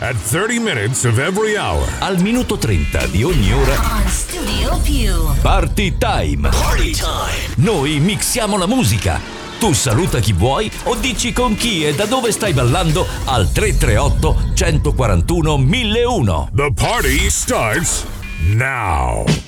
At 30 minutes of every hour. Al minuto 30 di ogni ora. On Studio Più. Party Time. Party Time. Noi mixiamo la musica. Tu saluta chi vuoi o dici con chi e da dove stai ballando al 338 141 1001. The party starts now.